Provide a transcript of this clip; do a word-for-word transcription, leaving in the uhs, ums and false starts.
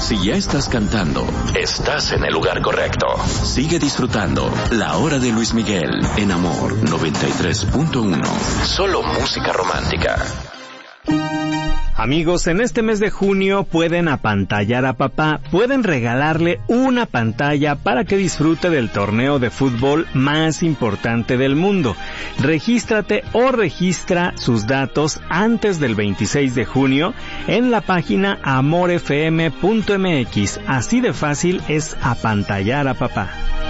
Si ya estás cantando, estás en el lugar correcto. Sigue disfrutando La Hora de Luis Miguel en Amor noventa y tres punto uno. Solo música romántica. Amigos, en este mes de junio pueden apantallar a papá, pueden regalarle una pantalla para que disfrute del torneo de fútbol más importante del mundo. Regístrate o registra sus datos antes del veintiséis de junio en la página amor f m punto m x. Así de fácil es apantallar a papá.